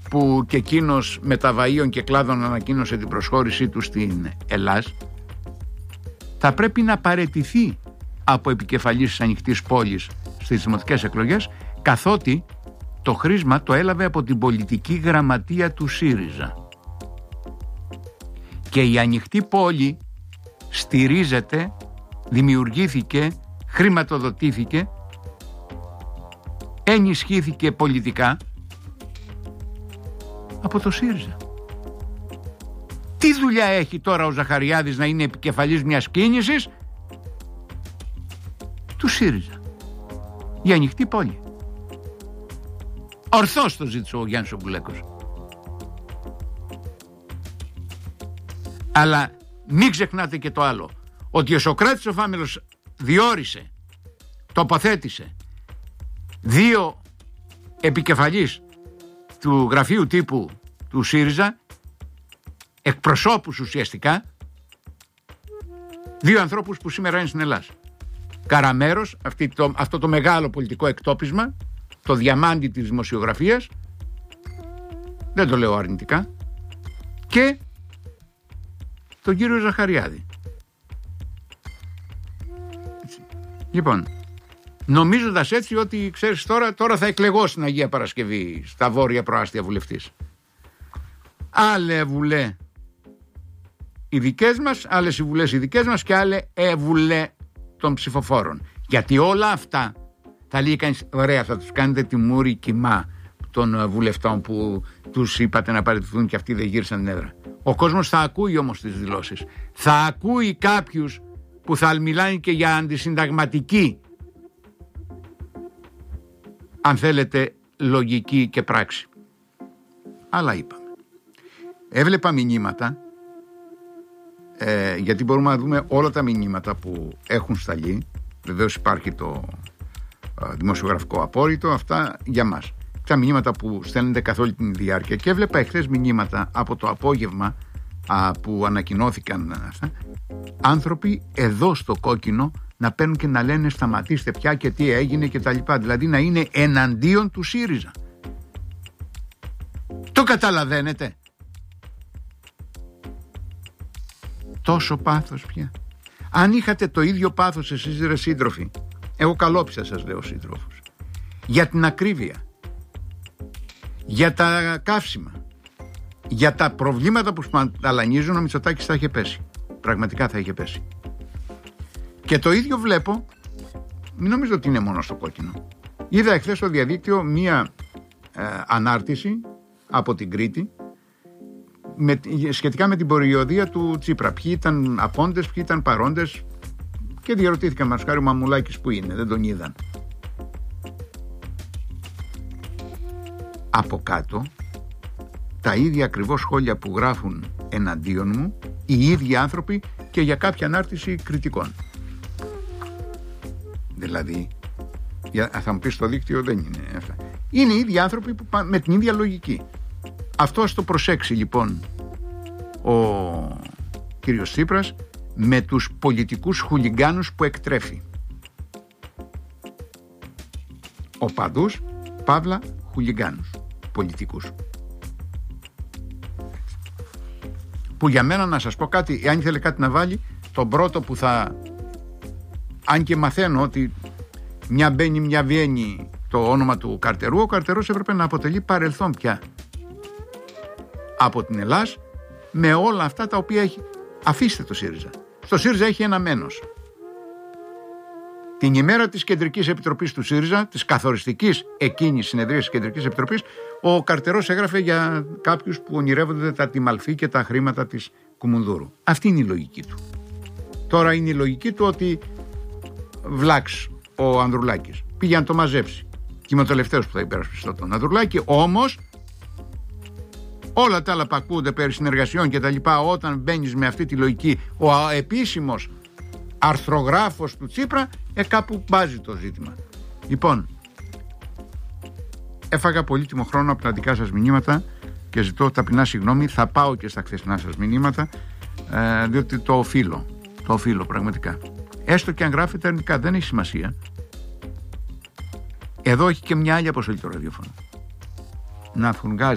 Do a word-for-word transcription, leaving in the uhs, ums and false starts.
που και εκείνος με τα βαΐων και κλάδων ανακοίνωσε την προσχώρησή του στην Ελλάς, θα πρέπει να παραιτηθεί από επικεφαλής της ανοιχτής πόλης στις δημοτικές εκλογές, καθότι το χρήσμα το έλαβε από την πολιτική γραμματεία του ΣΥΡΙΖΑ. Και η ανοιχτή πόλη στηρίζεται, δημιουργήθηκε, χρηματοδοτήθηκε, ενισχύθηκε πολιτικά από το ΣΥΡΙΖΑ. Τι δουλειά έχει τώρα ο Ζαχαριάδης να είναι επικεφαλής μιας κίνησης του ΣΥΡΙΖΑ? Η ανοιχτή πόλη. Ορθώς το ζήτησε ο Γιάννης ο Μπουλέκος. Αλλά μην ξεχνάτε και το άλλο, ότι ο Σωκράτης ο Φάμελος διόρισε, τοποθέτησε δύο επικεφαλής του γραφείου τύπου του ΣΥΡΙΖΑ, εκπροσώπους ουσιαστικά, δύο ανθρώπους που σήμερα είναι στην Ελλάδα. Καραμέρος, αυτή το, αυτό το μεγάλο πολιτικό εκτόπισμα, το διαμάντι της δημοσιογραφίας, δεν το λέω αρνητικά, και τον κύριο Ζαχαριάδη. Έτσι. Λοιπόν, νομίζοντας έτσι ότι ξέρεις τώρα, τώρα θα εκλεγώ στην Αγία Παρασκευή στα Βόρεια Προάστια βουλευτής. Άλλε βουλέ οι δικές μας, άλλες οι βουλές οι δικές μας και άλλε ε, βουλέ των ψηφοφόρων. Γιατί όλα αυτά θα λέει κανείς, ωραία, θα τους κάνετε τη μούρη κοιμά των βουλευτών που τους είπατε να παραιτηθούν και αυτοί δεν γύρισαν την έδρα. Ο κόσμος θα ακούει όμως τις δηλώσεις. Θα ακούει κάποιους που θα μιλάνε και για αντισυνταγματική, αν θέλετε, λογική και πράξη. Αλλά είπαμε. Έβλεπα μηνύματα, ε, γιατί μπορούμε να δούμε όλα τα μηνύματα που έχουν σταλεί. Βεβαίως υπάρχει το ε, δημοσιογραφικό απόρριτο, αυτά για μας. Τα μηνύματα που στέλνονται καθ' όλη την διάρκεια. Και έβλεπα εχθές μηνύματα από το απόγευμα α, που ανακοινώθηκαν αυτά. Άνθρωποι εδώ στο κόκκινο να παίρνουν και να λένε σταματήστε πια και τι έγινε και τα λοιπά. Δηλαδή να είναι εναντίον του ΣΥΡΙΖΑ. Το καταλαβαίνετε? Τόσο πάθος πια. Αν είχατε το ίδιο πάθος εσείς ρε σύντροφοι, εγώ καλόψα σας λέω σύντροφους, για την ακρίβεια, για τα καύσιμα, για τα προβλήματα που σπαταλανίζουν, ο Μητσοτάκης θα είχε πέσει. Πραγματικά θα είχε πέσει. Και το ίδιο βλέπω, μην νομίζω ότι είναι μόνο στο κόκκινο. Είδα εχθές στο διαδίκτυο μία ε, ανάρτηση από την Κρήτη με, σχετικά με την πορειοδία του Τσίπρα. Ποιοι ήταν απόντες, ποιοι ήταν παρόντες, και διαρωτήθηκα, μας χάρη ο Μαμουλάκης που είναι, δεν τον είδαν. Από κάτω τα ίδια ακριβώς σχόλια που γράφουν εναντίον μου οι ίδιοι άνθρωποι και για κάποια ανάρτηση κριτικών. Δηλαδή, θα μου πεις στο δίκτυο δεν είναι αυτά. Είναι οι ίδιοι άνθρωποι που πάνε με την ίδια λογική. Αυτό ας το προσέξει λοιπόν ο κύριος Τσίπρας με τους πολιτικούς χουλιγκάνους που εκτρέφει. Οπαδούς, παύλα, χουλιγκάνους πολιτικούς. Που για μένα, να σας πω κάτι, αν ήθελε κάτι να βάλει, τον πρώτο που θα, αν και μαθαίνω ότι μια μπαίνει μια βγαίνει το όνομα του Καρτερού, ο Καρτερός έπρεπε να αποτελεί παρελθόν πια από την Ελλάδα με όλα αυτά τα οποία έχει. Αφήστε το ΣΥΡΙΖΑ. Στο ΣΥΡΙΖΑ έχει ένα μένος. Την ημέρα της Κεντρικής Επιτροπής του ΣΥΡΙΖΑ, της καθοριστικής εκείνης συνεδρίας της Κεντρικής Επιτροπής, ο Καρτερός έγραφε για κάποιους που ονειρεύονται τα τιμαλφή και τα χρήματα της Κουμουνδούρου. Αυτή είναι η λογική του. Τώρα είναι η λογική του ότι βλάξ ο Ανδρουλάκης πήγε να το μαζέψει. Και είμαι ο τελευταίος που θα υπερασπιστώ τον Ανδρουλάκη, όμως όλα τα άλλα που ακούγονται περί συνεργασιών και τα λοιπά, όταν μπαίνεις με αυτή τη λογική, ο επίσημος αρθρογράφος του Τσίπρα, ε, κάπου μπάζει το ζήτημα. Λοιπόν, έφαγα πολύτιμο χρόνο από τα δικά σας μηνύματα και ζητώ ταπεινά συγγνώμη. Θα πάω και στα χθεσινά σας μηνύματα, ε, διότι το οφείλω. Το οφείλω πραγματικά. Έστω και αν γράφετε αρνητικά, δεν έχει σημασία. Εδώ έχει και μια άλλη αποστολή το ραδιόφωνο. Να φουγγάζει